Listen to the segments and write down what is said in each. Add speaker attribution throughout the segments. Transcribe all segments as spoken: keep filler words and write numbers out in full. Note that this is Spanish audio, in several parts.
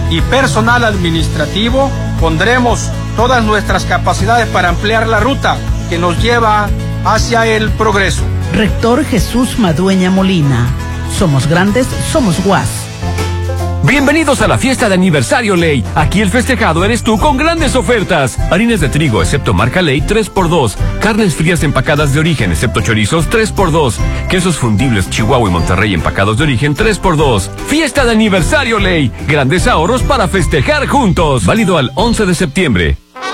Speaker 1: y personal administrativo, pondremos todas nuestras capacidades para ampliar la ruta que nos lleva hacia el progreso.
Speaker 2: Rector Jesús Madueña Molina. Somos grandes, somos U A S.
Speaker 3: Bienvenidos a la fiesta de aniversario Ley. Aquí el festejado eres tú con grandes ofertas. Harinas de trigo, excepto marca Ley, tres por dos. Carnes frías empacadas de origen, excepto chorizos, tres por dos. Quesos fundibles Chihuahua y Monterrey empacados de origen, tres por dos. Fiesta de aniversario Ley. Grandes ahorros para festejar juntos. Válido al once de septiembre.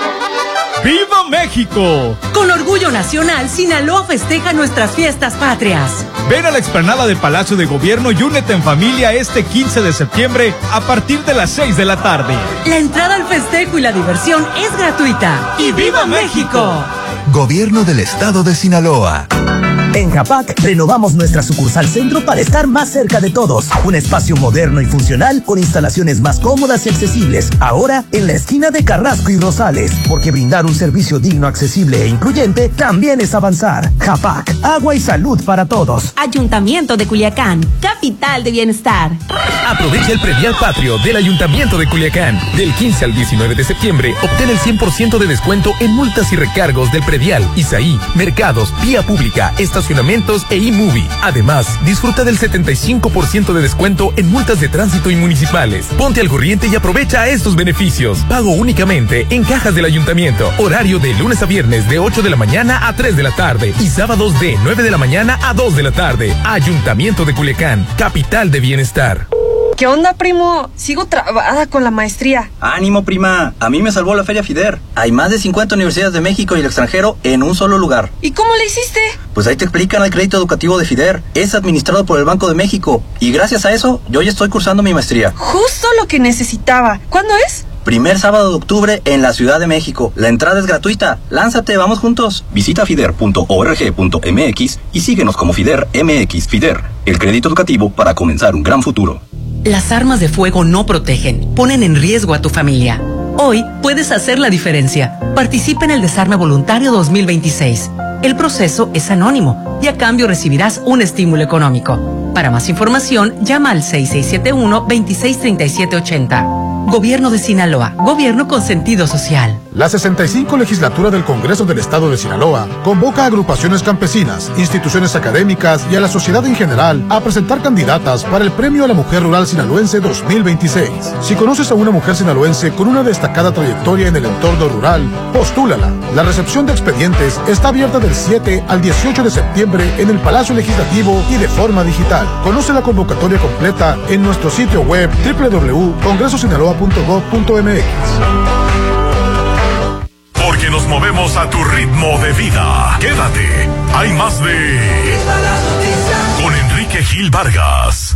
Speaker 4: ¡Viva México!
Speaker 5: Con orgullo nacional, Sinaloa festeja nuestras fiestas patrias.
Speaker 4: Ven a la explanada del Palacio de Gobierno y únete en familia este quince de septiembre a partir de las seis de la tarde.
Speaker 5: La entrada al festejo y la diversión es gratuita. ¡Y viva México!
Speaker 6: Gobierno del Estado de Sinaloa.
Speaker 7: En Japac renovamos nuestra sucursal centro para estar más cerca de todos. Un espacio moderno y funcional con instalaciones más cómodas y accesibles. Ahora en la esquina de Carrasco y Rosales, porque brindar un servicio digno, accesible e incluyente también es avanzar. Japac, agua y salud para todos.
Speaker 5: Ayuntamiento de Culiacán, capital de bienestar.
Speaker 8: Aprovecha el predial patrio del Ayuntamiento de Culiacán. Del quince al diecinueve de septiembre, obtén el cien por ciento de descuento en multas y recargos del predial, Isaí, mercados, vía pública, estacionamientos e iMovie. Además, disfruta del setenta y cinco por ciento de descuento en multas de tránsito y municipales. Ponte al corriente y aprovecha estos beneficios. Pago únicamente en cajas del Ayuntamiento. Horario de lunes a viernes de ocho de la mañana a tres de la tarde y sábados de nueve de la mañana a dos de la tarde. Ayuntamiento de Culiacán, capital de bienestar.
Speaker 9: ¿Qué onda, primo? Sigo trabada con la maestría.
Speaker 10: Ánimo, prima. A mí me salvó la Feria FIDER. Hay más de cincuenta universidades de México y el extranjero en un solo lugar.
Speaker 9: ¿Y cómo le hiciste?
Speaker 10: Pues ahí te explican el crédito educativo de FIDER. Es administrado por el Banco de México. Y gracias a eso, yo ya estoy cursando mi maestría.
Speaker 9: Justo lo que necesitaba. ¿Cuándo es?
Speaker 10: Primer sábado de octubre en la Ciudad de México. La entrada es gratuita. Lánzate, vamos juntos. Visita fider punto org punto mx y síguenos como FIDER M X. FIDER, el crédito educativo para comenzar un gran futuro.
Speaker 5: Las armas de fuego no protegen, ponen en riesgo a tu familia. Hoy puedes hacer la diferencia. Participa en el Desarme Voluntario dos mil veintiséis. El proceso es anónimo y a cambio recibirás un estímulo económico. Para más información, llama al seis seis siete uno, dos seis tres siete ocho cero. Gobierno de Sinaloa, gobierno con sentido social.
Speaker 11: La sesenta y cinco legislatura del Congreso del Estado de Sinaloa convoca a agrupaciones campesinas, instituciones académicas y a la sociedad en general a presentar candidatas para el Premio a la Mujer Rural Sinaloense dos mil veintiséis. Si conoces a una mujer sinaloense con una destacada trayectoria en el entorno rural, postúlala. La recepción de expedientes está abierta del siete al dieciocho de septiembre en el Palacio Legislativo y de forma digital. Conoce la convocatoria completa en nuestro sitio web doble u doble u doble u punto congreso sinaloa punto gov punto m x.
Speaker 12: Porque nos movemos a tu ritmo de vida. Quédate. Hay más de... Con Enrique Gil Vargas.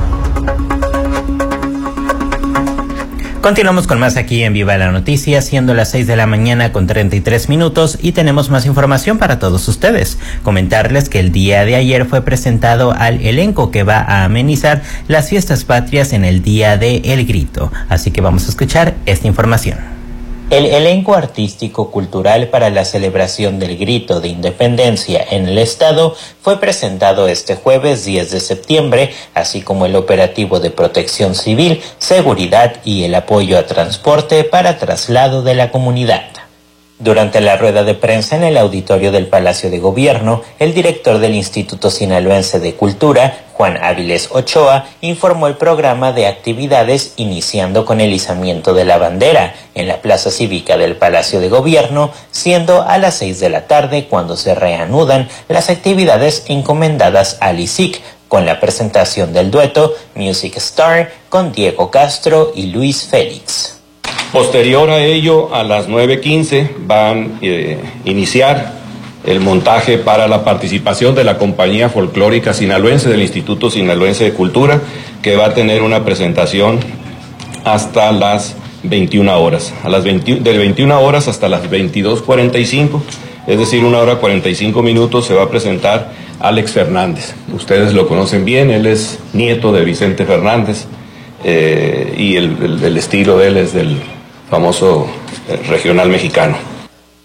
Speaker 13: Continuamos con más aquí en Viva la Noticia, siendo las seis de la mañana con treinta y tres minutos y tenemos más información para todos ustedes. Comentarles que el día de ayer fue presentado al elenco que va a amenizar las fiestas patrias en el Día de El Grito. Así que vamos a escuchar esta información. El elenco artístico-cultural para la celebración del Grito de Independencia en el Estado fue presentado este jueves diez de septiembre, así como el operativo de protección civil, seguridad y el apoyo a transporte para traslado de la comunidad. Durante la rueda de prensa en el auditorio del Palacio de Gobierno, el director del Instituto Sinaloense de Cultura, Juan Áviles Ochoa, informó el programa de actividades iniciando con el izamiento de la bandera en la Plaza Cívica del Palacio de Gobierno, siendo a las seis de la tarde cuando se reanudan las actividades encomendadas al I S I C, con la presentación del dueto Music Star con Diego Castro y Luis Félix.
Speaker 14: Posterior a ello, a las nueve quince van a eh, iniciar el montaje para la participación de la Compañía Folclórica Sinaloense del Instituto Sinaloense de Cultura, que va a tener una presentación hasta las veintiuna horas, a las veinte, de veintiuna horas hasta las veintidós cuarenta y cinco, es decir, una hora cuarenta y cinco minutos, se va a presentar Alex Fernández. Ustedes lo conocen bien, él es nieto de Vicente Fernández eh, y el, el, el estilo de él es del famoso eh, regional mexicano.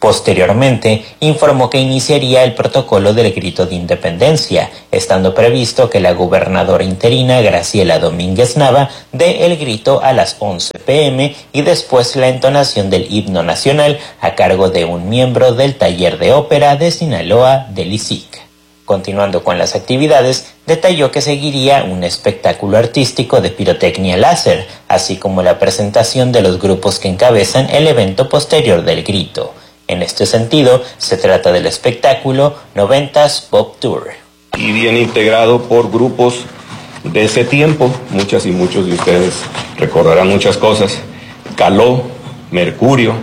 Speaker 13: Posteriormente, informó que iniciaría el protocolo del grito de independencia, estando previsto que la gobernadora interina Graciela Domínguez Nava dé el grito a las once pe eme y después la entonación del himno nacional a cargo de un miembro del taller de ópera de Sinaloa del I S I C. Continuando con las actividades, detalló que seguiría un espectáculo artístico de pirotecnia láser, así como la presentación de los grupos que encabezan el evento posterior del grito. En este sentido, se trata del espectáculo noventas Pop Tour.
Speaker 14: Y viene integrado por grupos de ese tiempo, muchas y muchos de ustedes recordarán muchas cosas. Caló, Mercurio,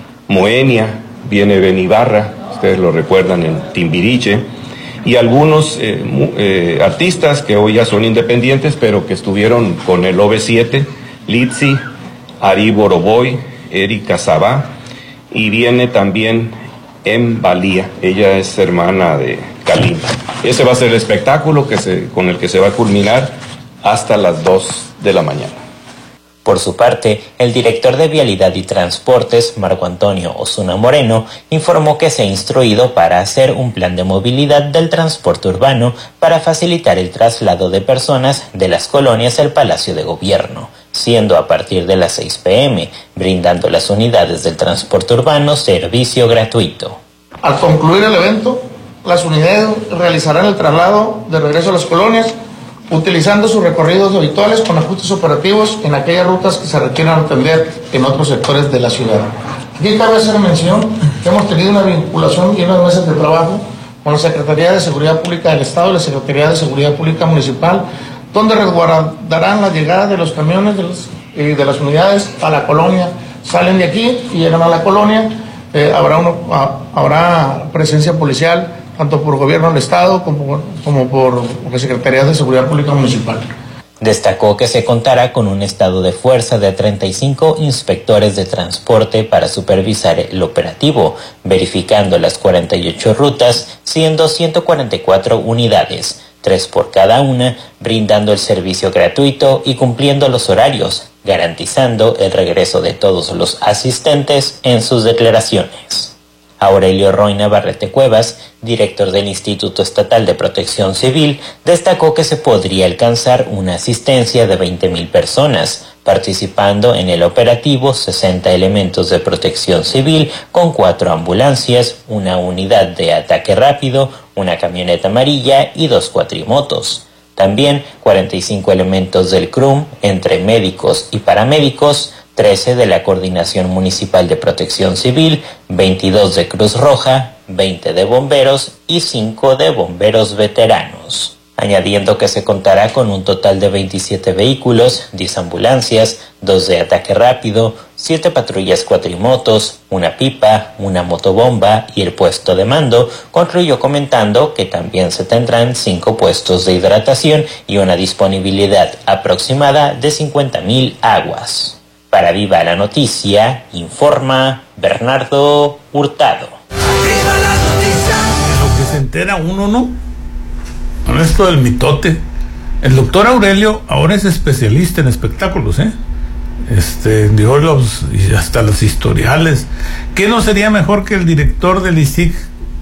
Speaker 14: Moenia, viene Benibarra, ustedes lo recuerdan en Timbiriche, y algunos eh, eh, artistas que hoy ya son independientes, pero que estuvieron con el O V siete, Litsi, Ari Boroboy, Erika Sabá, y viene también Em Valía, ella es hermana de Kalimba. Ese va a ser el espectáculo que se, con el que se va a culminar hasta las dos de la mañana.
Speaker 13: Por su parte, el director de Vialidad y Transportes, Marco Antonio Osuna Moreno, informó que se ha instruido para hacer un plan de movilidad del transporte urbano para facilitar el traslado de personas de las colonias al Palacio de Gobierno, siendo a partir de las seis pe eme, brindando las unidades del transporte urbano servicio gratuito.
Speaker 15: Al concluir el evento, las unidades realizarán el traslado de regreso a las colonias, utilizando sus recorridos habituales con ajustes operativos en aquellas rutas que se requieran atender en otros sectores de la ciudad. Aquí cabe hacer mención que hemos tenido una vinculación y unas mesas de trabajo con la Secretaría de Seguridad Pública del Estado y la Secretaría de Seguridad Pública Municipal, donde resguardarán la llegada de los camiones de, los, eh, de las unidades a la colonia. Salen de aquí y llegan a la colonia, eh, habrá, uno, a, habrá presencia policial, tanto por gobierno del Estado como, como por la Secretaría de Seguridad Pública Municipal.
Speaker 13: Destacó que se contará con un estado de fuerza de treinta y cinco inspectores de transporte para supervisar el operativo, verificando las cuarenta y ocho rutas, siendo ciento cuarenta y cuatro unidades, tres por cada una, brindando el servicio gratuito y cumpliendo los horarios, garantizando el regreso de todos los asistentes en sus declaraciones. Aurelio Roy Navarrete Cuevas, director del Instituto Estatal de Protección Civil, destacó que se podría alcanzar una asistencia de veinte mil personas, participando en el operativo sesenta elementos de protección civil con cuatro ambulancias, una unidad de ataque rápido, una camioneta amarilla y dos cuatrimotos. También cuarenta y cinco elementos del C R U M, entre médicos y paramédicos, trece de la Coordinación Municipal de Protección Civil, veintidós de Cruz Roja, veinte de bomberos y cinco de bomberos veteranos. Añadiendo que se contará con un total de veintisiete vehículos, diez ambulancias, dos de ataque rápido, siete patrullas cuatrimotos, una pipa, una motobomba y el puesto de mando, concluyó comentando que también se tendrán cinco puestos de hidratación y una disponibilidad aproximada de cincuenta mil aguas. Para Viva la Noticia, informa Bernardo Hurtado.
Speaker 16: ¡Viva la noticia! Lo que se entera uno, ¿no? Con esto del mitote. El doctor Aurelio ahora es especialista en espectáculos, ¿eh? Este, dio los, y hasta los historiales. ¿Qué no sería mejor que el director del I S I C?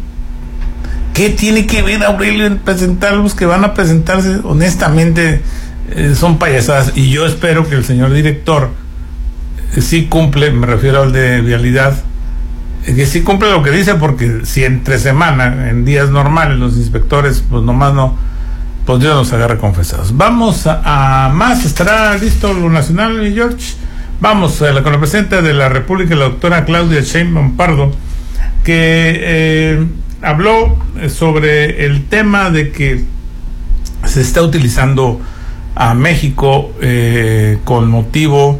Speaker 16: ¿Qué tiene que ver Aurelio en presentar los que van a presentarse? Honestamente, eh, son payasadas. Y yo espero que el señor director sí cumple, me refiero al de vialidad, que sí cumple lo que dice, porque si entre semana, en días normales, los inspectores, pues nomás no, pues Dios nos agarra confesados. Vamos a, a más, ¿estará listo lo nacional, mi George? Vamos a la, con la presidenta de la República, la doctora Claudia Sheinbaum Pardo, que eh, habló sobre el tema de que se está utilizando a México eh, con motivo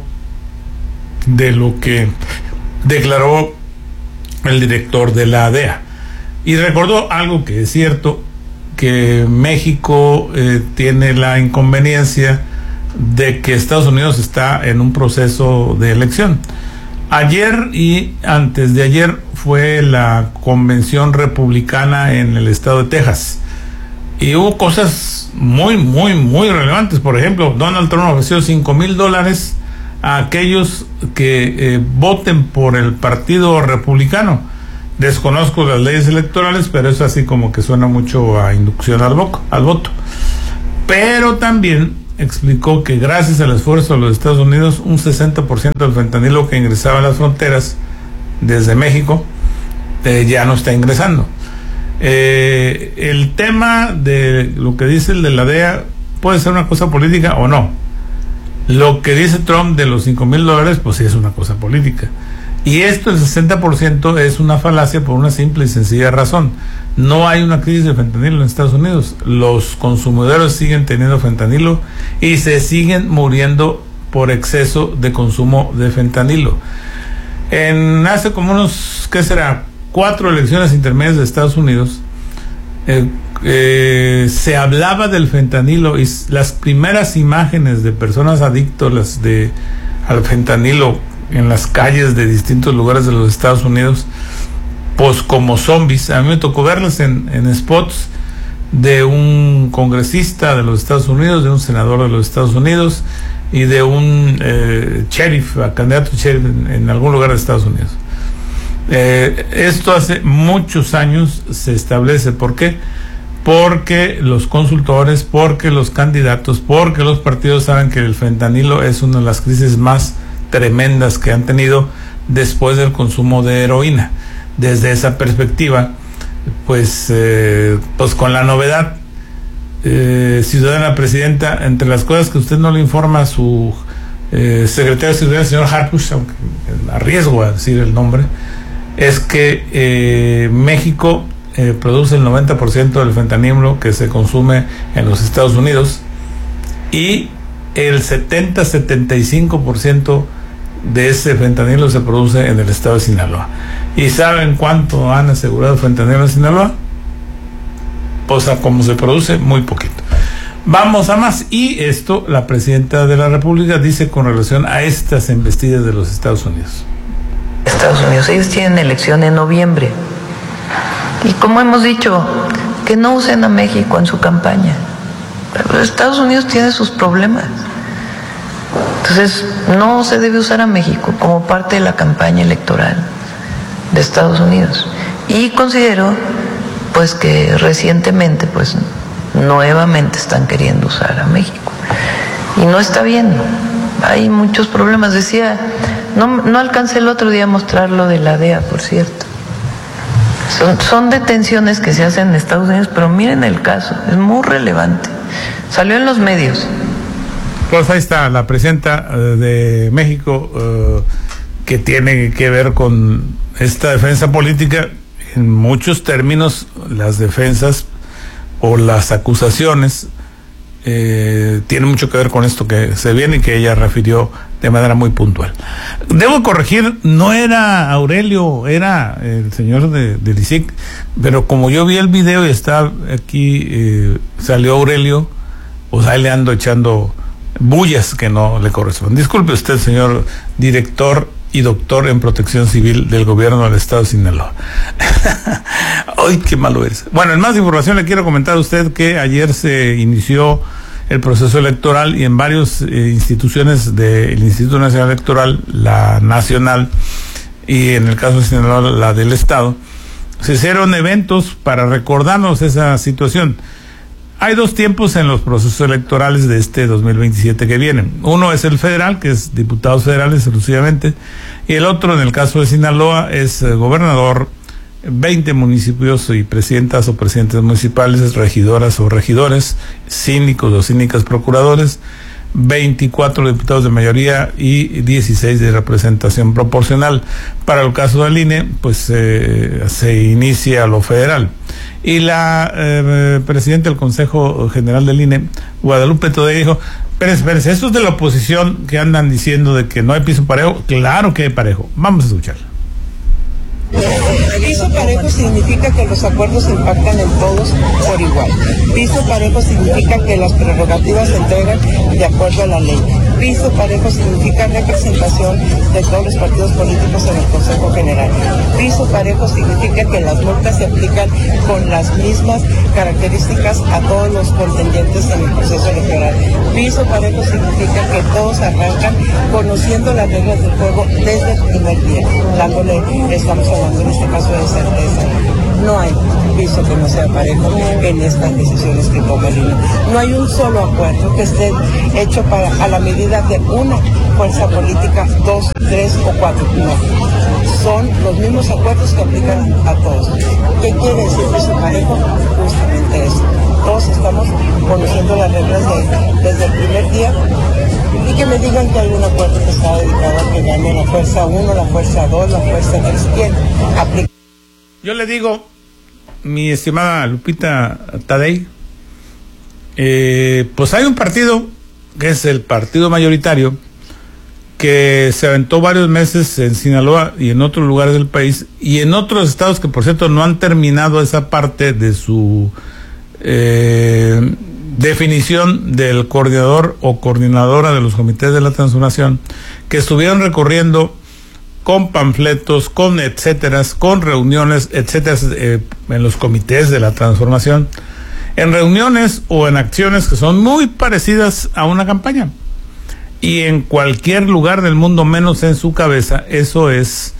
Speaker 16: de lo que declaró el director de la D E A, y recordó algo que es cierto, que México eh, tiene la inconveniencia de que Estados Unidos está en un proceso de elección. Ayer y antes de ayer fue la convención republicana en el estado de Texas y hubo cosas muy muy muy relevantes. Por ejemplo, Donald Trump ofreció cinco mil dólares a aquellos que eh, voten por el partido republicano, Desconozco las leyes electorales, pero es así como que suena mucho a inducción al, voto, al voto. Pero también explicó que gracias al esfuerzo de los Estados Unidos, un sesenta por ciento del fentanilo que ingresaba a las fronteras desde México eh, ya no está ingresando. Eh, el tema de lo que dice el de la D E A puede ser una cosa política o no. Lo que dice Trump de los cinco mil dólares, pues sí es una cosa política. Y esto, el sesenta por ciento, es una falacia por una simple y sencilla razón. No hay una crisis de fentanilo en Estados Unidos. Los consumidores siguen teniendo fentanilo y se siguen muriendo por exceso de consumo de fentanilo. En hace como unos, ¿qué será? Cuatro elecciones intermedias de Estados Unidos, eh, eh, se hablaba del fentanilo y las primeras imágenes de personas adictas las de, al fentanilo en las calles de distintos lugares de los Estados Unidos, pues como zombies. A mí me tocó verlas en, en spots de un congresista de los Estados Unidos, de un senador de los Estados Unidos y de un eh, sheriff, candidato sheriff en, en algún lugar de Estados Unidos. Eh, esto hace muchos años se establece. ¿Por qué? Porque los consultores, porque los candidatos, porque los partidos saben que el fentanilo es una de las crisis más tremendas que han tenido después del consumo de heroína. Desde esa perspectiva, pues, eh, pues con la novedad, eh, ciudadana presidenta, entre las cosas que usted no le informa a su eh, secretario de Seguridad, el señor Harfuch, aunque arriesgo a decir el nombre, es que eh, México eh, produce el noventa por ciento del fentanilo que se consume en los Estados Unidos y el setenta a setenta y cinco por ciento de ese fentanilo se produce en el estado de Sinaloa. ¿Y saben cuánto han asegurado fentanilo en Sinaloa? Pues a como se produce, muy poquito. Vamos a más. Y esto la presidenta de la República dice con relación a estas embestidas de los Estados Unidos.
Speaker 17: Estados Unidos, ellos tienen elección en noviembre. Y como hemos dicho, que no usen a México en su campaña. Pero Estados Unidos tiene sus problemas. Entonces, no se debe usar a México como parte de la campaña electoral de Estados Unidos. Y considero, pues, que recientemente, pues, nuevamente están queriendo usar a México. Y no está bien. Hay muchos problemas. Decía, no, no alcancé el otro día a mostrar lo de la D E A, por cierto. Son, son detenciones que se hacen en Estados Unidos, pero miren el caso, es muy relevante. Salió en los medios.
Speaker 16: Pues ahí está la presidenta uh, de México, uh, que tiene que ver con esta defensa política. En muchos términos, las defensas o las acusaciones eh, tienen mucho que ver con esto que se viene y que ella refirió de manera muy puntual. Debo corregir, no era Aurelio, era el señor de, de Lisic, pero como yo vi el video y está aquí, eh, salió Aurelio, pues ahí le ando echando bullas que no le corresponden. Disculpe usted, señor director y doctor en protección civil del gobierno del estado de Sinaloa. ¡Ay, qué malo eres! Bueno, en más información le quiero comentar a usted que ayer se inició el proceso electoral y en varias eh, instituciones del Instituto Nacional Electoral, la nacional, y en el caso de Sinaloa, la del estado, se hicieron eventos para recordarnos esa situación. Hay dos tiempos en los procesos electorales de este dos mil veintisiete que vienen. Uno es el federal, que es diputados federales exclusivamente, y el otro, en el caso de Sinaloa, es eh, gobernador, veinte municipios y presidentas o presidentes municipales, regidoras o regidores, síndicos o síndicas procuradores, veinticuatro diputados de mayoría y dieciséis de representación proporcional. Para el caso del I N E, pues eh, se inicia lo federal. Y la eh, presidenta del Consejo General del I N E, Guadalupe Todavía, dijo, espérense, espérense, estos de la oposición que andan diciendo de que no hay piso parejo, claro que hay parejo. Vamos a escucharlo.
Speaker 18: Piso parejo significa que los acuerdos impactan en todos por igual. Piso parejo significa que las prerrogativas se entregan de acuerdo a la ley. Piso parejo significa representación de todos los partidos políticos en el Consejo General. Piso parejo significa que las multas se aplican con las mismas características a todos los contendientes en el proceso electoral. Piso parejo significa que todos arrancan conociendo las reglas del juego desde el primer día, dándole, estamos hablando en este caso de esa certeza. No hay piso que no sea parejo en estas decisiones que toma el I N E. No hay un solo acuerdo que esté hecho para a la medida de una fuerza política, dos, tres o cuatro. No. Son los mismos acuerdos que aplican a todos. ¿Qué quiere decir piso parejo? Justamente eso. Todos estamos conociendo las reglas de, desde el primer día, y que me digan que hay un acuerdo que está dedicado a que gane la fuerza uno, la fuerza dos, la fuerza tres. ¿Quién aplica?
Speaker 16: Yo le digo, mi estimada Lupita Tadei, eh, pues hay un partido que es el partido mayoritario que se aventó varios meses en Sinaloa y en otros lugares del país y en otros estados que por cierto no han terminado esa parte de su eh, definición del coordinador o coordinadora de los comités de la transformación, que estuvieron recorriendo con panfletos, con etcétera, con reuniones, etcétera, eh, en los comités de la transformación, en reuniones o en acciones que son muy parecidas a una campaña. Y en cualquier lugar del mundo, menos en su cabeza, eso es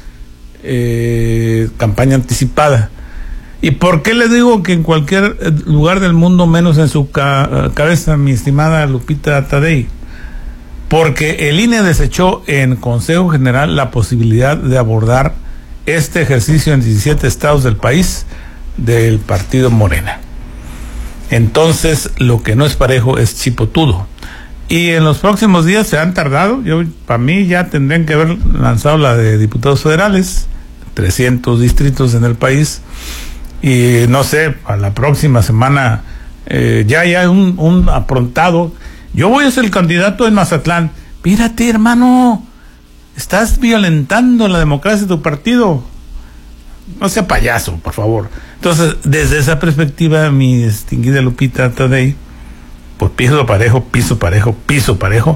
Speaker 16: eh, campaña anticipada. ¿Y por qué le digo que en cualquier lugar del mundo, menos en su ca- cabeza, mi estimada Lupita Tadei? Porque el I N E desechó en Consejo General la posibilidad de abordar este ejercicio en diecisiete estados del país del partido Morena. Entonces, lo que no es parejo es chipotudo. Y en los próximos días se han tardado. Yo, para mí, ya tendrían que haber lanzado la de diputados federales, trescientos distritos en el país. Y no sé, a la próxima semana eh, ya hay un, un aprontado. Yo voy a ser el candidato en Mazatlán. Mírate, hermano, estás violentando la democracia de tu partido. No sea payaso, por favor. Entonces, desde esa perspectiva, mi distinguida Lupita Tadei, pues piso parejo, piso parejo, piso parejo,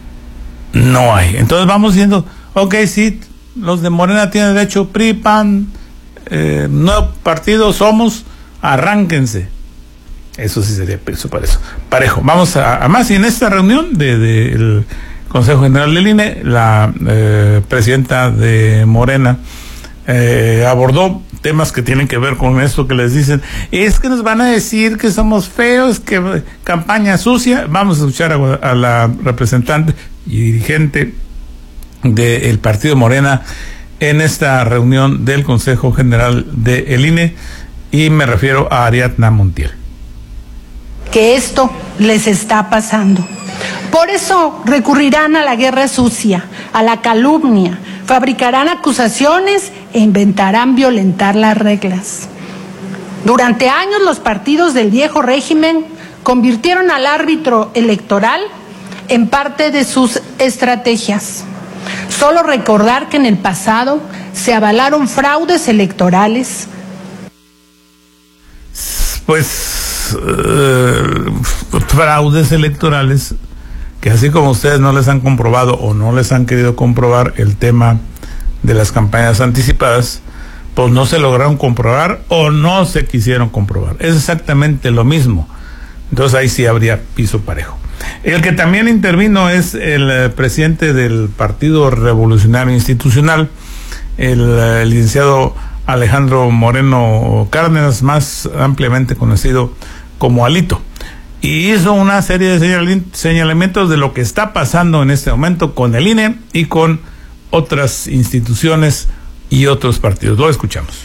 Speaker 16: no hay. Entonces vamos diciendo, ok, sí, los de Morena tienen derecho, P R I, P A N, eh, nuevo partido somos, arránquense. Eso sí sería piso parejo. Parejo. Vamos a, a más. Y en esta reunión del de, de Consejo General del I N E, la eh, presidenta de Morena eh, abordó temas que tienen que ver con esto que les dicen, es que nos van a decir que somos feos, que campaña sucia. Vamos a escuchar a, a la representante y dirigente del partido Morena en esta reunión del Consejo General del I N E, y me refiero a Ariadna Montiel.
Speaker 19: Que esto les está pasando. Por eso recurrirán a la guerra sucia, a la calumnia, fabricarán acusaciones e inventarán violentar las reglas. Durante años los partidos del viejo régimen convirtieron al árbitro electoral en parte de sus estrategias. Solo recordar que en el pasado se avalaron fraudes electorales.
Speaker 16: Pues uh, fraudes electorales que, así como ustedes no les han comprobado o no les han querido comprobar el tema de las campañas anticipadas, pues no se lograron comprobar o no se quisieron comprobar. Es exactamente lo mismo. Entonces ahí sí habría piso parejo. El que también intervino es el eh, presidente del Partido Revolucionario Institucional, el, el licenciado Alejandro Moreno Cárdenas, más ampliamente conocido como Alito, y hizo una serie de señal, señalamientos de lo que está pasando en este momento con el I N E y con otras instituciones y otros partidos. Lo escuchamos.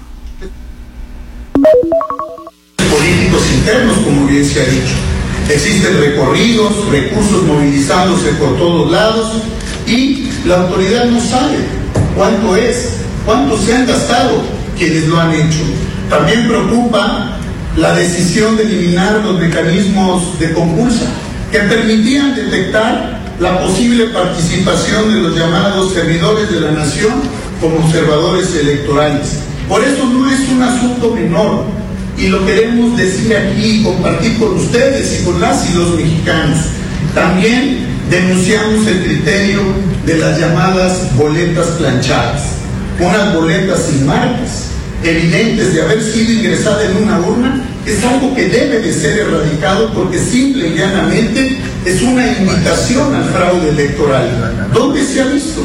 Speaker 20: Políticos internos, como bien se ha dicho. Existen recorridos, recursos movilizándose por todos lados, y la autoridad no sabe cuánto es, cuánto se han gastado quienes lo han hecho. También preocupa la decisión de eliminar los mecanismos de compulsa que permitían detectar la posible participación de los llamados servidores de la nación como observadores electorales. Por eso no es un asunto menor, y lo queremos decir aquí y compartir con ustedes y con las y los mexicanos. También denunciamos el criterio de las llamadas boletas planchadas, unas boletas sin marcas, evidentes de haber sido ingresada en una urna. Es algo que debe de ser erradicado porque simple y llanamente es una invitación al fraude electoral. ¿Dónde se ha visto? Díganme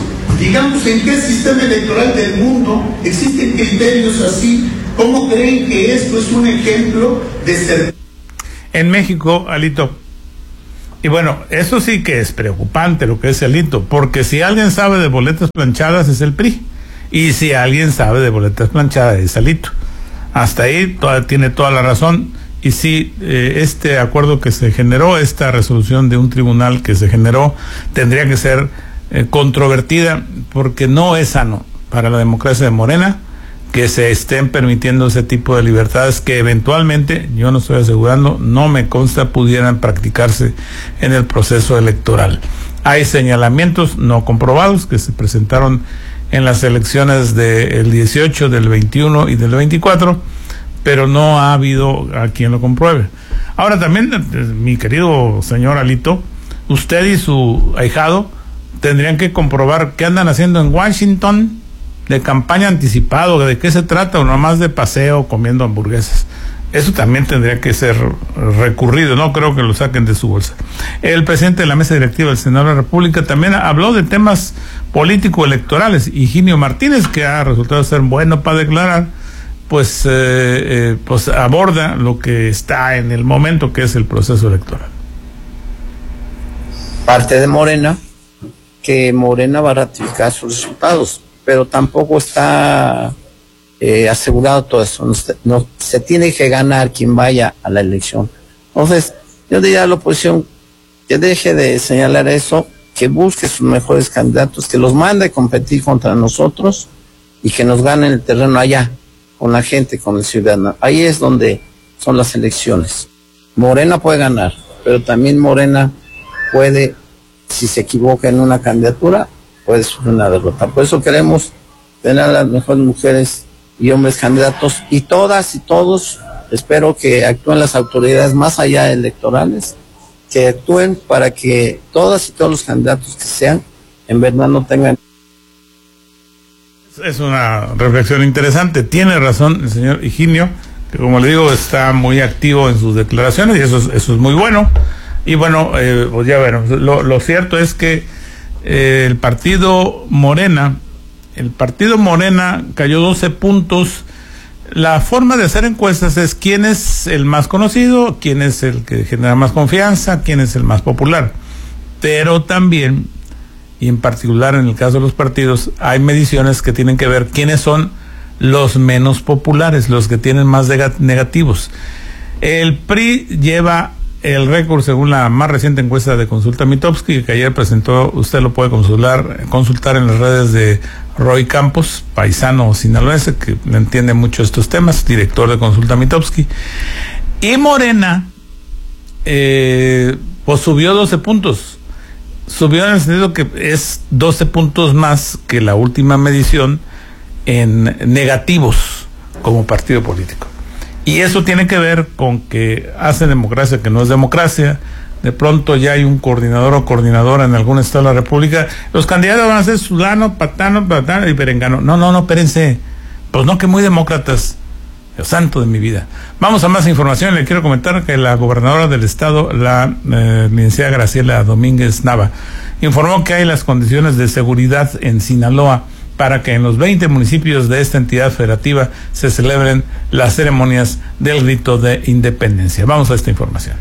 Speaker 20: Digamos, ¿en qué sistema electoral del mundo existen criterios así? ¿Cómo creen que esto es un ejemplo de ser?
Speaker 16: En México, Alito, y bueno, eso sí que es preocupante lo que es Alito, porque si alguien sabe de boletas planchadas es el P R I, y si alguien sabe de boletas planchadas es Alito. Hasta ahí toda, tiene toda la razón. Y sí, eh, este acuerdo que se generó, esta resolución de un tribunal que se generó, tendría que ser eh, controvertida, porque no es sano para la democracia de Morena que se estén permitiendo ese tipo de libertades que eventualmente, yo no estoy asegurando, no me consta, pudieran practicarse en el proceso electoral. Hay señalamientos no comprobados que se presentaron en las elecciones del dieciocho, del veintiuno y del veinticuatro, pero no ha habido a quien lo compruebe. Ahora también, mi querido señor Alito, usted y su ahijado tendrían que comprobar qué andan haciendo en Washington de campaña anticipado, de qué se trata, o nomás de paseo comiendo hamburguesas. Eso también tendría que ser recurrido, no creo que lo saquen de su bolsa. El presidente de la mesa directiva del Senado de la República también habló de temas político-electorales. Higinio Martínez, que ha resultado ser bueno para declarar, pues, eh, eh, pues aborda lo que está en el momento, que es el proceso electoral.
Speaker 21: Parte de Morena, que Morena va a ratificar sus resultados, pero tampoco está eh, asegurado todo eso. No se, no, se tiene que ganar quien vaya a la elección. Entonces, yo diría a la oposición que deje de señalar eso, que busque sus mejores candidatos, que los mande a competir contra nosotros y que nos ganen el terreno allá, con la gente, con el ciudadano. Ahí es donde son las elecciones. Morena puede ganar, pero también Morena puede, si se equivoca en una candidatura, puede sufrir una derrota. Por eso queremos tener a las mejores mujeres y hombres candidatos, y todas y todos, espero que actúen las autoridades más allá electorales, que actúen para que todas y todos los candidatos que sean, en verdad no tengan.
Speaker 16: Es una reflexión interesante. Tiene razón el señor Higinio, que como le digo, está muy activo en sus declaraciones, y eso es, eso es muy bueno. Y bueno, eh, pues ya veremos. Lo, lo cierto es que eh, el partido Morena, el partido Morena cayó doce puntos. La forma de hacer encuestas es quién es el más conocido, quién es el que genera más confianza, quién es el más popular. Pero también, y en particular en el caso de los partidos, hay mediciones que tienen que ver quiénes son los menos populares, los que tienen más negativos. El P R I lleva el récord según la más reciente encuesta de Consulta Mitofsky, que ayer presentó. Usted lo puede consultar, consultar en las redes de Roy Campos, paisano sinaloense, que le entiende mucho estos temas, director de Consulta Mitofsky. Y Morena, eh, pues subió doce puntos. Subió en el sentido que es doce puntos más que la última medición en negativos como partido político. Y eso tiene que ver con que hace democracia que no es democracia. De pronto ya hay un coordinador o coordinadora en algún estado de la República. Los candidatos van a ser Zulano, Patano, Patano y Perengano. No, no, no, espérense. Pues no, que muy demócratas. Dios santo de mi vida. Vamos a más información. Le quiero comentar que la gobernadora del estado, la eh, licenciada Graciela Domínguez Nava, informó que hay las condiciones de seguridad en Sinaloa para que en los veinte municipios de esta entidad federativa se celebren las ceremonias del grito de independencia. Vamos a esta información.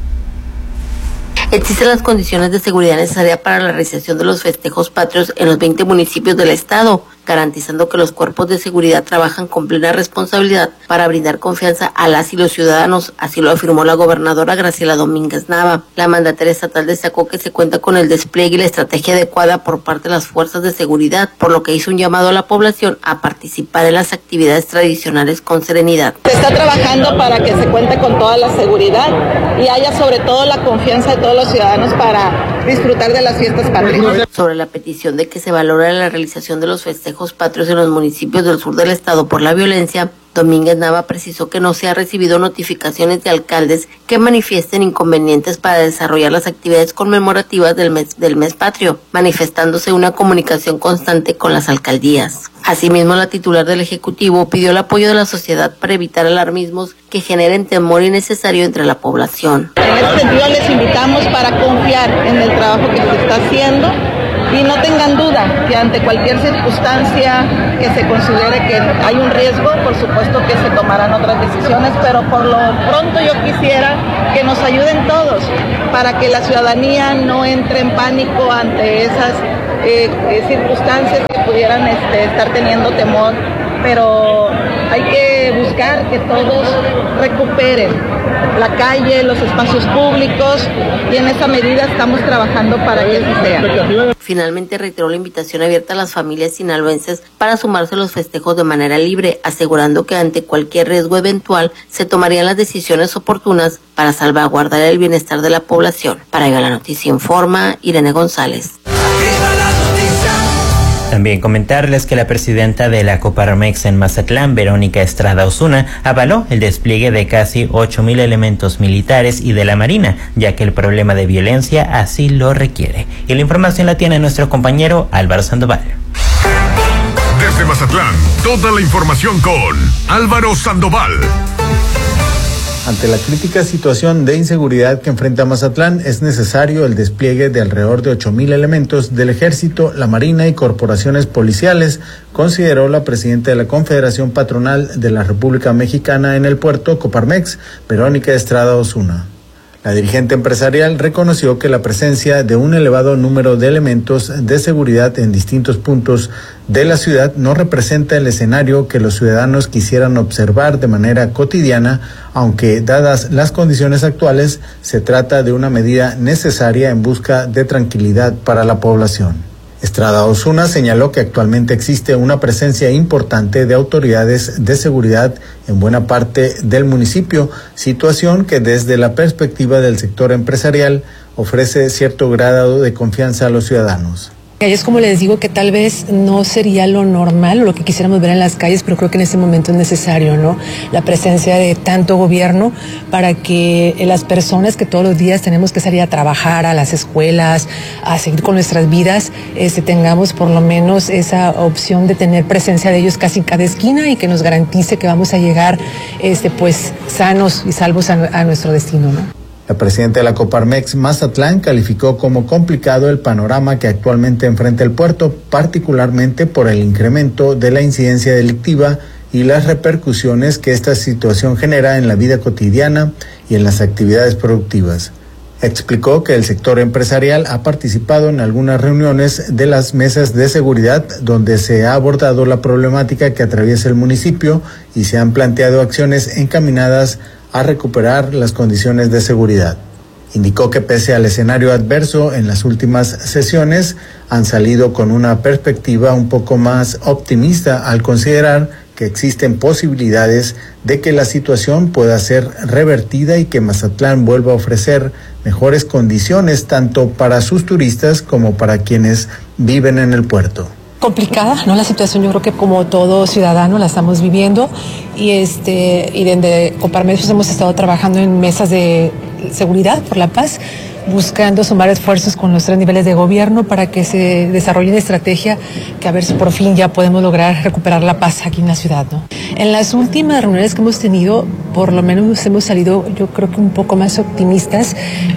Speaker 22: Existen las condiciones de seguridad necesarias para la realización de los festejos patrios en los veinte municipios del estado, garantizando que los cuerpos de seguridad trabajan con plena responsabilidad para brindar confianza a las y los ciudadanos. Así lo afirmó la gobernadora Graciela Domínguez Nava. La mandataria estatal destacó que se cuenta con el despliegue y la estrategia adecuada por parte de las fuerzas de seguridad, por lo que hizo un llamado a la población a participar en las actividades tradicionales con serenidad.
Speaker 23: Se está trabajando para que se cuente con toda la seguridad y haya sobre todo la confianza de todos los ciudadanos para disfrutar de las fiestas patrias.
Speaker 22: Sobre la petición de que se valore la realización de los festejos patrios en los municipios del sur del estado por la violencia, Domínguez Nava precisó que no se ha recibido notificaciones de alcaldes que manifiesten inconvenientes para desarrollar las actividades conmemorativas del mes, del mes patrio, manifestándose una comunicación constante con las alcaldías. Asimismo, la titular del Ejecutivo pidió el apoyo de la sociedad para evitar alarmismos que generen temor innecesario entre la población.
Speaker 23: En este sentido les invitamos para confiar en el trabajo que se está haciendo y no tengan duda que ante cualquier circunstancia que se considere que hay un riesgo, por supuesto que se tomarán otras decisiones, pero por lo pronto yo quisiera que nos ayuden todos para que la ciudadanía no entre en pánico ante esas eh, eh, circunstancias que pudieran este, estar teniendo temor, pero hay que buscar que todos recuperen la calle, los espacios públicos, y en esa medida estamos trabajando para que así sea.
Speaker 22: Finalmente reiteró la invitación abierta a las familias sinaloenses para sumarse a los festejos de manera libre, asegurando que ante cualquier riesgo eventual se tomarían las decisiones oportunas para salvaguardar el bienestar de la población. Para Viva la Noticia informa Irene González.
Speaker 13: También comentarles que la presidenta de la Coparmex en Mazatlán, Verónica Estrada Osuna, avaló el despliegue de casi ocho mil elementos militares y de la Marina, ya que el problema de violencia así lo requiere. Y la información la tiene nuestro compañero Álvaro Sandoval.
Speaker 12: Desde Mazatlán, toda la información con Álvaro Sandoval.
Speaker 1: Ante la crítica situación de inseguridad que enfrenta Mazatlán, es necesario el despliegue de alrededor de ocho mil elementos del Ejército, la Marina y corporaciones policiales, consideró la presidenta de la Confederación Patronal de la República Mexicana en el puerto, Coparmex, Verónica Estrada Osuna. La dirigente empresarial reconoció que la presencia de un elevado número de elementos de seguridad en distintos puntos de la ciudad no representa el escenario que los ciudadanos quisieran observar de manera cotidiana, aunque dadas las condiciones actuales, se trata de una medida necesaria en busca de tranquilidad para la población. Estrada Osuna señaló que actualmente existe una presencia importante de autoridades de seguridad en buena parte del municipio, situación que desde la perspectiva del sector empresarial ofrece cierto grado de confianza a los ciudadanos.
Speaker 2: Es como les digo que tal vez no sería lo normal o lo que quisiéramos ver en las calles, pero creo que en este momento es necesario, ¿no? La presencia de tanto gobierno para que las personas que todos los días tenemos que salir a trabajar, a las escuelas, a seguir con nuestras vidas, este, tengamos por lo menos esa opción de tener presencia de ellos casi en cada esquina y que nos garantice que vamos a llegar este, pues sanos y salvos a, a nuestro destino, ¿no?
Speaker 1: La presidenta de la Coparmex Mazatlán calificó como complicado el panorama que actualmente enfrenta el puerto, particularmente por el incremento de la incidencia delictiva y las repercusiones que esta situación genera en la vida cotidiana y en las actividades productivas. Explicó que el sector empresarial ha participado en algunas reuniones de las mesas de seguridad donde se ha abordado la problemática que atraviesa el municipio y se han planteado acciones encaminadas a recuperar las condiciones de seguridad. Indicó que pese al escenario adverso en las últimas sesiones, han salido con una perspectiva un poco más optimista al considerar que existen posibilidades de que la situación pueda ser revertida y que Mazatlán vuelva a ofrecer mejores condiciones tanto para sus turistas como para quienes viven en el puerto.
Speaker 2: Complicada, ¿no? La situación yo creo que como todo ciudadano la estamos viviendo y este y desde Coparmex hemos estado trabajando en mesas de seguridad por la paz, buscando sumar esfuerzos con los tres niveles de gobierno para que se desarrolle una estrategia que a ver si por fin ya podemos lograr recuperar la paz aquí en la ciudad, ¿no? En las últimas reuniones que hemos tenido, por lo menos hemos salido, yo creo que un poco más optimistas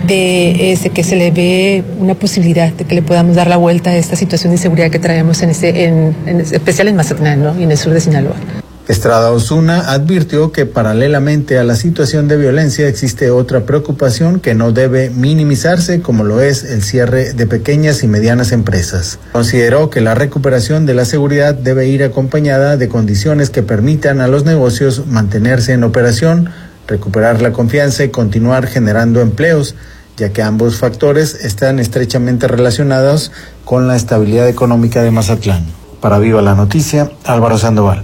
Speaker 2: de este, que se le ve una posibilidad de que le podamos dar la vuelta a esta situación de inseguridad que traemos en este, en, en especial en Mazatlán, ¿no? Y en el sur de Sinaloa.
Speaker 1: Estrada Osuna advirtió que paralelamente a la situación de violencia existe otra preocupación que no debe minimizarse, como lo es el cierre de pequeñas y medianas empresas. Consideró que la recuperación de la seguridad debe ir acompañada de condiciones que permitan a los negocios mantenerse en operación, recuperar la confianza y continuar generando empleos, ya que ambos factores están estrechamente relacionados con la estabilidad económica de Mazatlán. Para Viva la Noticia, Álvaro Sandoval.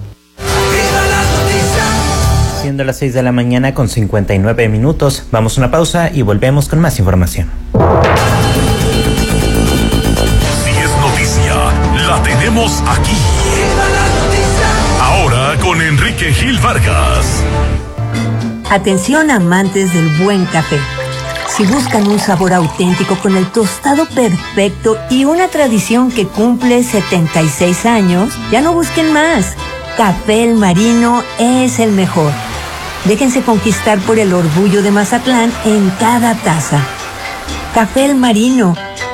Speaker 13: Siendo las seis de la mañana con cincuenta y nueve minutos, vamos a una pausa y volvemos con más información.
Speaker 12: Si es noticia, la tenemos aquí. Ahora con Enrique Gil Vargas.
Speaker 3: Atención amantes del buen café. Si buscan un sabor auténtico con el tostado perfecto y una tradición que cumple setenta y seis años, ya no busquen más. Café El Marino es el mejor. Déjense conquistar por el orgullo de Mazatlán en cada taza. Café El Marino,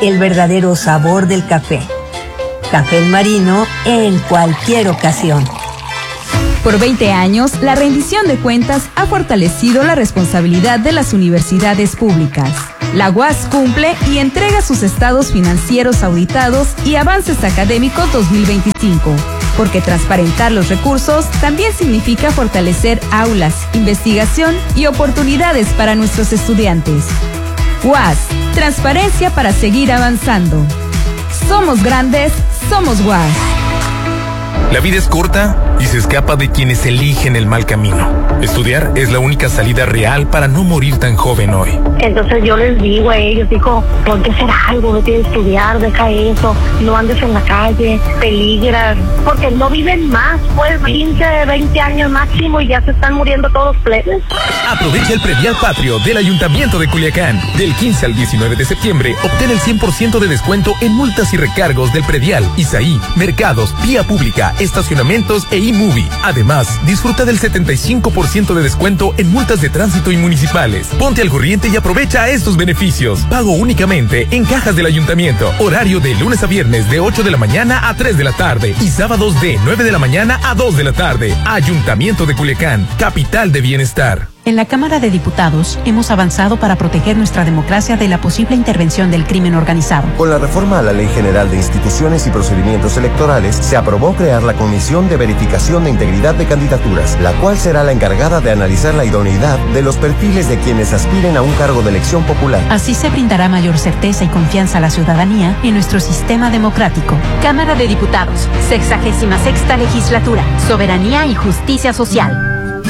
Speaker 3: el verdadero sabor del café. Café El Marino en cualquier ocasión.
Speaker 4: Por veinte años, la rendición de cuentas ha fortalecido la responsabilidad de las universidades públicas. La U A S cumple y entrega sus estados financieros auditados y avances académicos dos mil veinticinco, porque transparentar los recursos también significa fortalecer aulas, investigación y oportunidades para nuestros estudiantes. U A S, transparencia para seguir avanzando. Somos grandes, somos U A S.
Speaker 8: La vida es corta y se escapa de quienes eligen el mal camino. Estudiar es la única salida real para no morir tan joven hoy.
Speaker 6: Entonces yo les digo a ellos, digo, ponte a hacer algo, no tienes que estudiar, deja eso, no andes en la calle, peligras, porque no viven más, pues quince, veinte años máximo y ya se están muriendo todos plebes.
Speaker 8: Aprovecha el predial patrio del Ayuntamiento de Culiacán. Del quince al diecinueve de septiembre, obtén el cien por ciento de descuento en multas y recargos del predial, Isaí, mercados, vía pública, estacionamientos e iMovie. Además, disfruta del setenta y cinco por ciento de descuento en multas de tránsito y municipales. Ponte al corriente y aprovecha estos beneficios. Pago únicamente en cajas del ayuntamiento. Horario de lunes a viernes de ocho de la mañana a tres de la tarde y sábados de nueve de la mañana a dos de la tarde. Ayuntamiento de Culiacán, capital de bienestar.
Speaker 7: En la Cámara de Diputados hemos avanzado para proteger nuestra democracia de la posible intervención del crimen organizado.
Speaker 24: Con la reforma a la Ley General de Instituciones y Procedimientos Electorales, se aprobó crear la Comisión de Verificación de Integridad de Candidaturas, la cual será la encargada de analizar la idoneidad de los perfiles de quienes aspiren a un cargo de elección popular.
Speaker 7: Así se brindará mayor certeza y confianza a la ciudadanía en nuestro sistema democrático.
Speaker 25: Cámara de Diputados, sexagésima sexta legislatura, soberanía y justicia social.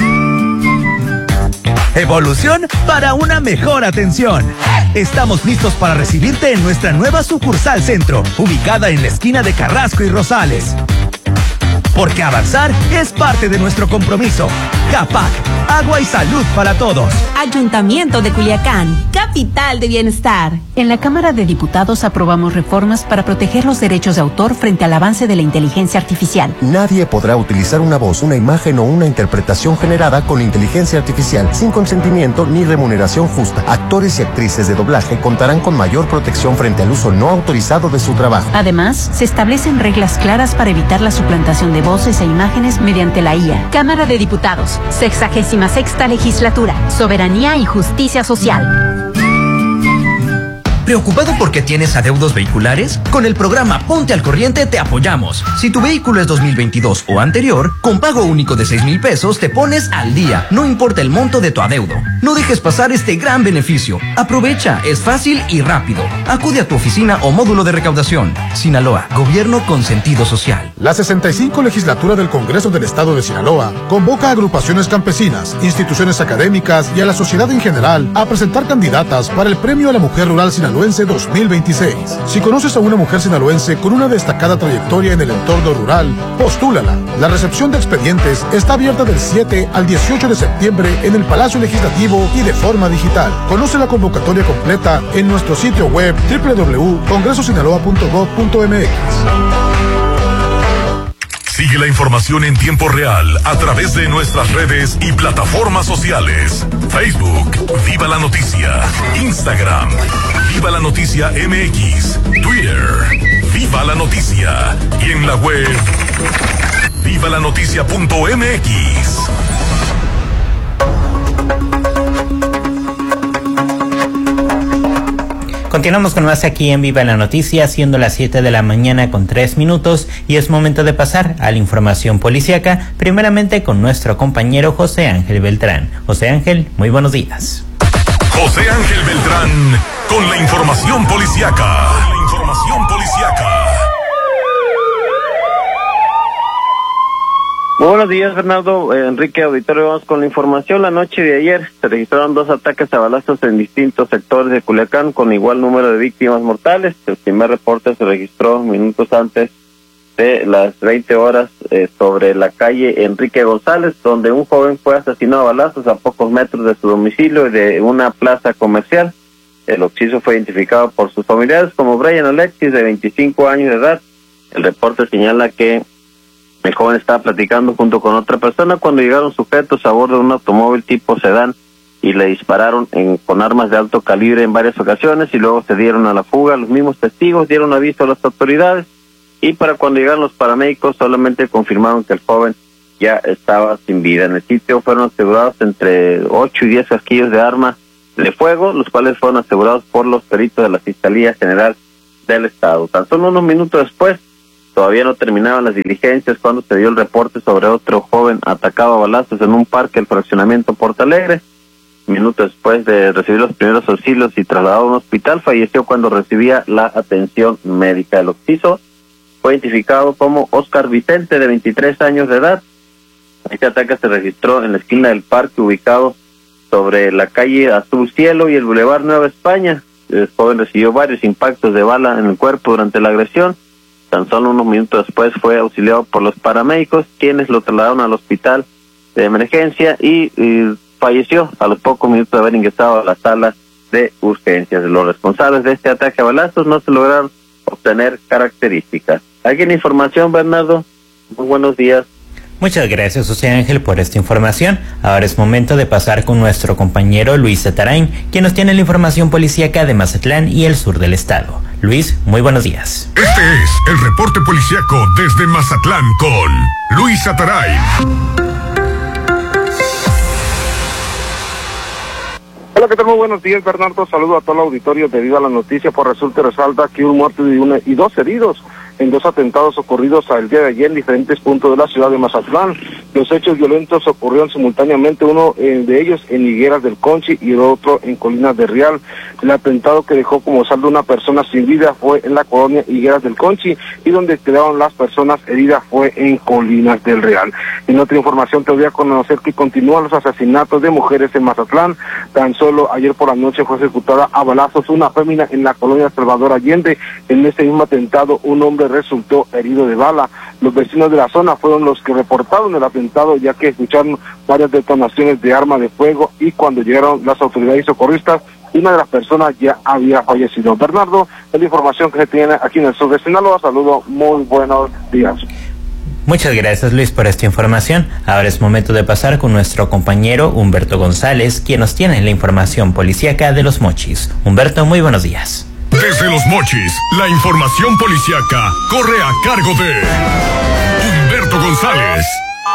Speaker 26: Evolución para una mejor atención. Estamos listos para recibirte en nuestra nueva sucursal centro, ubicada en la esquina de Carrasco y Rosales. Porque avanzar es parte de nuestro compromiso. CAPAC, agua y salud para todos.
Speaker 25: Ayuntamiento de Culiacán, capital de bienestar.
Speaker 7: En la Cámara de Diputados aprobamos reformas para proteger los derechos de autor frente al avance de la inteligencia artificial.
Speaker 24: Nadie podrá utilizar una voz, una imagen o una interpretación generada con inteligencia artificial sin consentimiento ni remuneración justa. Actores y actrices de doblaje contarán con mayor protección frente al uso no autorizado de su trabajo.
Speaker 7: Además, se establecen reglas claras para evitar la suplantación de voces e imágenes mediante la I A.
Speaker 25: Cámara de Diputados, sexagésima sexta legislatura, soberanía y justicia social.
Speaker 26: ¿Preocupado porque tienes adeudos vehiculares? Con el programa Ponte al Corriente te apoyamos. Si tu vehículo es dos mil veintidós o anterior, con pago único de seis mil pesos te pones al día, no importa el monto de tu adeudo. No dejes pasar este gran beneficio. Aprovecha, es fácil y rápido. Acude a tu oficina o módulo de recaudación. Sinaloa, gobierno con sentido social.
Speaker 11: La sesenta y cinco legislatura del Congreso del Estado de Sinaloa convoca a agrupaciones campesinas, instituciones académicas y a la sociedad en general a presentar candidatas para el Premio a la Mujer Rural Sinaloense dos mil veintiséis. Si conoces a una mujer sinaloense con una destacada trayectoria en el entorno rural, postúlala. La recepción de expedientes está abierta del siete al dieciocho de septiembre en el Palacio Legislativo y de forma digital. Conoce la convocatoria completa en nuestro sitio web doble u doble u doble u punto congreso sinaloa punto gob punto m x.
Speaker 12: Sigue la información en tiempo real a través de nuestras redes y plataformas sociales. Facebook, Viva la Noticia. Instagram, Viva la Noticia M X. Twitter, Viva la Noticia. Y en la web, viva la noticia punto m x.
Speaker 13: Continuamos con más aquí en Viva la Noticia, siendo las siete de la mañana con tres minutos, y es momento de pasar a la información policíaca, primeramente con nuestro compañero José Ángel Beltrán. José Ángel, muy buenos días.
Speaker 12: José Ángel Beltrán, con la información policíaca. La información policíaca.
Speaker 27: Muy buenos días, Fernando, eh, Enrique Auditorio. Vamos con la información. La noche de ayer se registraron dos ataques a balazos en distintos sectores de Culiacán con igual número de víctimas mortales. El primer reporte se registró minutos antes de las veinte horas eh, sobre la calle Enrique González, donde un joven fue asesinado a balazos a pocos metros de su domicilio y de una plaza comercial. El occiso fue identificado por sus familiares como Brian Alexis, de veinticinco años de edad. El reporte señala que el joven estaba platicando junto con otra persona cuando llegaron sujetos a bordo de un automóvil tipo sedán y le dispararon en, con armas de alto calibre en varias ocasiones y luego se dieron a la fuga. Los mismos testigos dieron aviso a las autoridades y para cuando llegaron los paramédicos solamente confirmaron que el joven ya estaba sin vida. En el sitio fueron asegurados entre ocho y diez casquillos de arma de fuego, los cuales fueron asegurados por los peritos de la Fiscalía General del Estado. Tan solo unos minutos después, todavía no terminaban las diligencias cuando se dio el reporte sobre otro joven atacado a balazos en un parque del fraccionamiento Porto Alegre. Minutos después de recibir los primeros auxilios y trasladado a un hospital, falleció cuando recibía la atención médica. El occiso fue identificado como Oscar Vicente, de veintitrés años de edad. Este ataque se registró en la esquina del parque ubicado sobre la calle Azul Cielo y el Boulevard Nueva España. El joven recibió varios impactos de bala en el cuerpo durante la agresión. Tan solo unos minutos después fue auxiliado por los paramédicos, quienes lo trasladaron al hospital de emergencia y, y falleció a los pocos minutos de haber ingresado a la sala de urgencias. Los responsables de este ataque a balazos no se lograron obtener características. ¿Alguien información, Bernardo? Muy buenos días.
Speaker 13: Muchas gracias, José Ángel, por esta información. Ahora es momento de pasar con nuestro compañero Luis Atarain, quien nos tiene la información policíaca de Mazatlán y el sur del estado. Luis, muy buenos días.
Speaker 12: Este es el reporte policíaco desde Mazatlán con Luis Atarain.
Speaker 5: Hola, ¿qué tal? Muy buenos días, Bernardo. Saludo a todo el auditorio de Viva la Noticia. Por resulta y resalta que un muerto y, una, y dos heridos en dos atentados ocurridos el día de ayer en diferentes puntos de la ciudad de Mazatlán. Los hechos violentos ocurrieron simultáneamente, uno eh, de ellos en Higueras del Conchi y el otro en Colinas de Real. El atentado que dejó como saldo una persona sin vida fue en la colonia Higueras del Conchi y donde quedaron las personas heridas fue en Colinas del Real. En otra información te voy a conocer que continúan los asesinatos de mujeres en Mazatlán. Tan solo ayer por la noche fue ejecutada a balazos una fémina en la colonia Salvador Allende. En este mismo atentado un hombre resultó herido de bala. Los vecinos de la zona fueron los que reportaron el atentado, ya que escucharon varias detonaciones de arma de fuego y cuando llegaron las autoridades socorristas, una de las personas ya había fallecido. Bernardo, es la información que se tiene aquí en el sur de Sinaloa. Saludo, muy buenos días.
Speaker 13: Muchas gracias, Luis, por esta información. Ahora es momento de pasar con nuestro compañero Humberto González, quien nos tiene la información policíaca de Los Mochis. Humberto, muy buenos días.
Speaker 12: Desde Los Mochis, la información policíaca corre a cargo de Humberto González.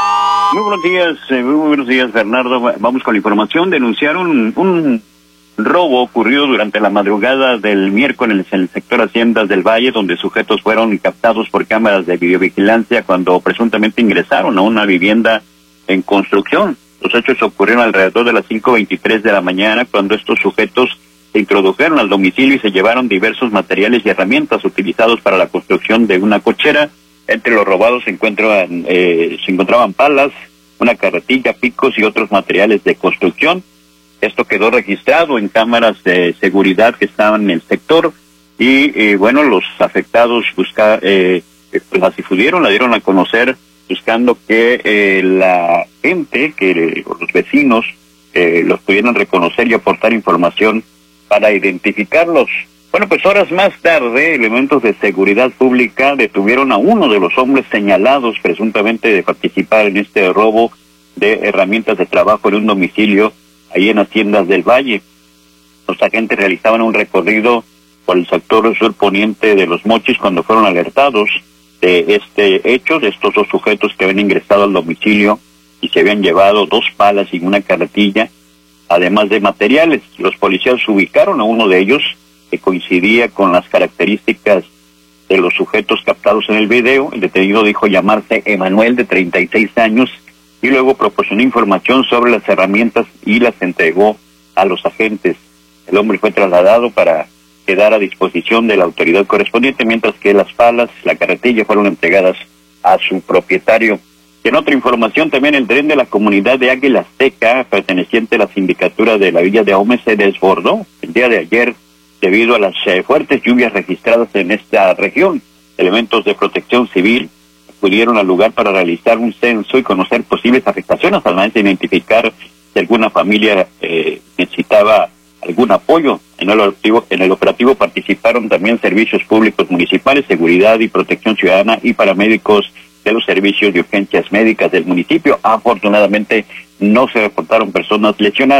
Speaker 9: Muy buenos días, eh, muy buenos días, Bernardo. Vamos con la información. Denunciaron un robo ocurrido durante la madrugada del miércoles en el sector Haciendas del Valle, donde sujetos fueron captados por cámaras de videovigilancia cuando presuntamente ingresaron a una vivienda en construcción. Los hechos ocurrieron alrededor de las cinco veintitrés de la mañana, cuando estos sujetos se introdujeron al domicilio y se llevaron diversos materiales y herramientas utilizados para la construcción de una cochera. Entre los robados se encuentran, eh, se encontraban palas, una carretilla, picos y otros materiales de construcción. Esto quedó registrado en cámaras de seguridad que estaban en el sector y, eh, bueno, los afectados busca, eh, pues las difundieron, la dieron a conocer buscando que eh, la gente, que eh, los vecinos, eh, los pudieran reconocer y aportar información para identificarlos. Bueno, pues horas más tarde, elementos de seguridad pública detuvieron a uno de los hombres señalados presuntamente de participar en este robo de herramientas de trabajo en un domicilio ahí en Haciendas del Valle. Los agentes realizaban un recorrido por el sector sur poniente de Los Mochis cuando fueron alertados de este hecho, de estos dos sujetos que habían ingresado al domicilio y se habían llevado dos palas y una carretilla, además de materiales. Los policías ubicaron a uno de ellos que coincidía con las características de los sujetos captados en el video. El detenido dijo llamarse Emanuel, de treinta y seis años, y luego proporcionó información sobre las herramientas y las entregó a los agentes. El hombre fue trasladado para quedar a disposición de la autoridad correspondiente, mientras que las palas, la carretilla fueron entregadas a su propietario. En otra información, también el tren de la comunidad de Águila Azteca, perteneciente a la sindicatura de la Villa de Ahome, se desbordó el día de ayer debido a las eh, fuertes lluvias registradas en esta región. Elementos de protección civil acudieron al lugar para realizar un censo y conocer posibles afectaciones, además de identificar si alguna familia eh, necesitaba algún apoyo. En el operativo, en el operativo participaron también servicios públicos municipales, seguridad y protección ciudadana y paramédicos de los servicios de urgencias médicas del municipio. Afortunadamente no se reportaron personas lesionadas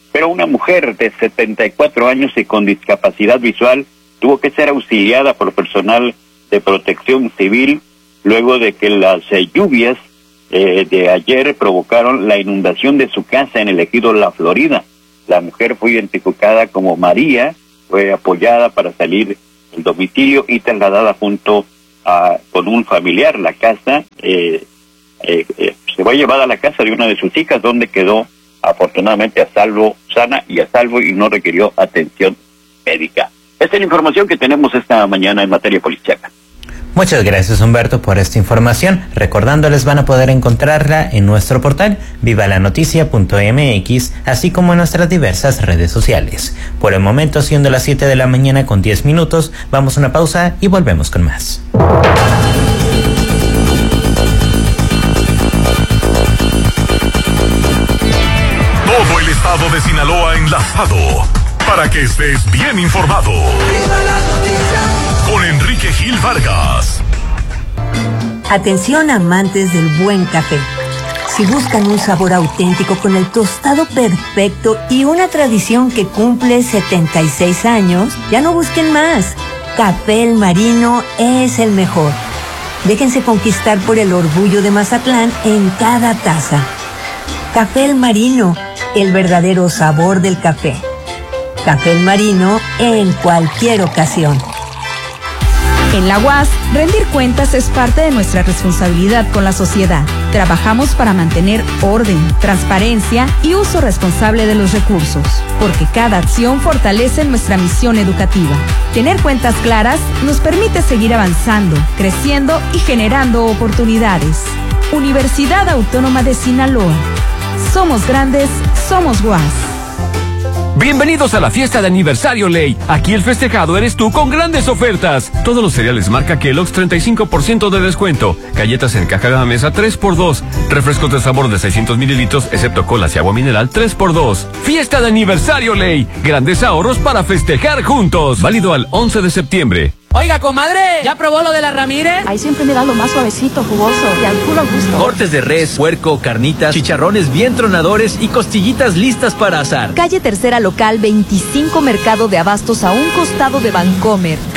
Speaker 9: pero una mujer de setenta y cuatro años y con discapacidad visual tuvo que ser auxiliada por personal de protección civil luego de que las eh, lluvias eh, de ayer provocaron la inundación de su casa en el ejido La Florida. La mujer fue identificada como María, fue apoyada para salir del domicilio y trasladada junto a con un familiar. La casa eh, eh, eh, se fue llevada a la casa de una de sus hijas, donde quedó afortunadamente a salvo, sana y a salvo, y no requirió atención médica. Esta es la información que tenemos esta mañana en materia policíaca.
Speaker 13: Muchas gracias, Humberto, por esta información. Recordándoles, van a poder encontrarla en nuestro portal viva la noticia punto m x, así como en nuestras diversas redes sociales. Por el momento, siendo las siete de la mañana con diez minutos, vamos a una pausa y volvemos con más.
Speaker 12: Todo el estado de Sinaloa enlazado para que estés bien informado. Con Enrique Gil Vargas.
Speaker 3: Atención, amantes del buen café. Si buscan un sabor auténtico con el tostado perfecto y una tradición que cumple setenta y seis años, ya no busquen más. Café El Marino es el mejor. Déjense conquistar por el orgullo de Mazatlán en cada taza. Café El Marino, el verdadero sabor del café. Café El Marino en cualquier ocasión.
Speaker 4: En la U A S, rendir cuentas es parte de nuestra responsabilidad con la sociedad. Trabajamos para mantener orden, transparencia y uso responsable de los recursos, porque cada acción fortalece nuestra misión educativa. Tener cuentas claras nos permite seguir avanzando, creciendo y generando oportunidades. Universidad Autónoma de Sinaloa. Somos grandes, somos U A S.
Speaker 10: Bienvenidos a la fiesta de aniversario Ley. Aquí el festejado eres tú con grandes ofertas. Todos los cereales marca Kellogg's treinta y cinco por ciento de descuento. Galletas en caja de mesa tres por dos. Refrescos de sabor de seiscientos mililitros, excepto colas y agua mineral tres por dos. Fiesta de aniversario Ley. Grandes ahorros para festejar juntos. Válido al once de septiembre.
Speaker 14: Oiga, comadre, ¿ya probó lo de la Ramírez?
Speaker 15: Ahí siempre me da lo más suavecito, jugoso y al puro gusto.
Speaker 10: Cortes de res, puerco, carnitas, chicharrones bien tronadores y costillitas listas para asar.
Speaker 4: Calle Tercera Local veinticinco, Mercado de Abastos, a un costado de Vancomer.